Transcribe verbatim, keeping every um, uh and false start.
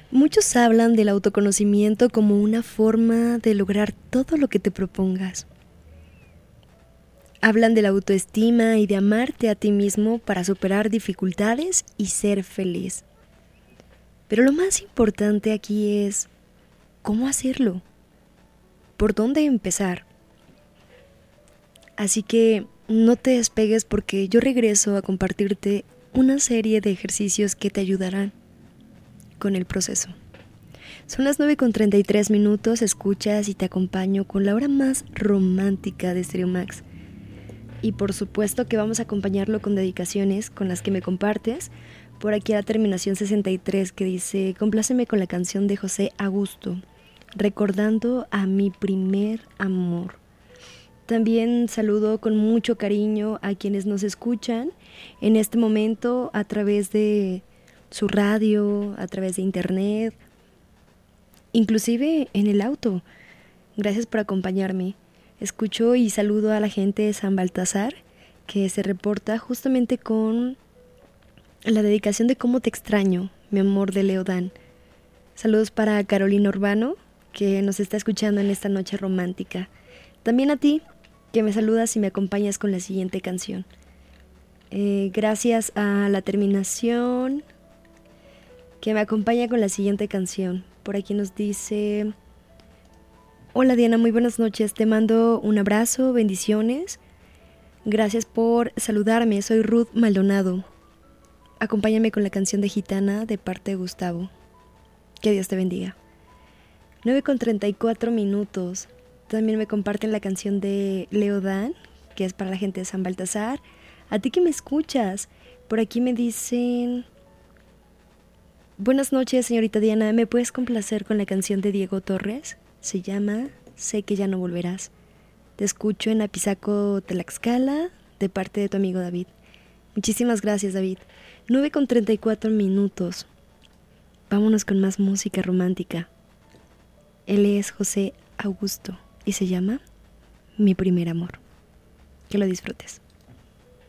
Muchos hablan del autoconocimiento como una forma de lograr todo lo que te propongas. Hablan de la autoestima y de amarte a ti mismo para superar dificultades y ser feliz. Pero lo más importante aquí es cómo hacerlo, por dónde empezar. Así que no te despegues porque yo regreso a compartirte una serie de ejercicios que te ayudarán con el proceso. Son las nueve con treinta y tres minutos, escuchas y te acompaño con la hora más romántica de Stereo Max. Y por supuesto que vamos a acompañarlo con dedicaciones con las que me compartes. Por aquí a la terminación sesenta y tres que dice: compláceme con la canción de José Augusto, recordando a mi primer amor. También saludo con mucho cariño a quienes nos escuchan en este momento a través de su radio, a través de internet, inclusive en el auto. Gracias por acompañarme. Escucho y saludo a la gente de San Baltasar, que se reporta justamente con la dedicación de Cómo te extraño, mi amor, de Leodán. Saludos para Carolina Urbano, que nos está escuchando en esta noche romántica. También a ti, que me saludas y me acompañas con la siguiente canción. Eh, gracias a la terminación que me acompaña con la siguiente canción. Por aquí nos dice: hola Diana, muy buenas noches, te mando un abrazo, bendiciones. Gracias por saludarme, soy Ruth Maldonado. Acompáñame con la canción de Gitana de parte de Gustavo. Que Dios te bendiga. nueve con treinta y cuatro minutos. También me comparten la canción de Leodán, que es para la gente de San Baltasar. A ti que me escuchas, por aquí me dicen: buenas noches, señorita Diana, ¿me puedes complacer con la canción de Diego Torres? Se llama Sé que ya no volverás. Te escucho en Apizaco, Tlaxcala, de parte de tu amigo David. Muchísimas gracias, David. nueve con treinta y cuatro minutos. Vámonos con más música romántica. Él es José Augusto y se llama Mi primer amor. Que lo disfrutes.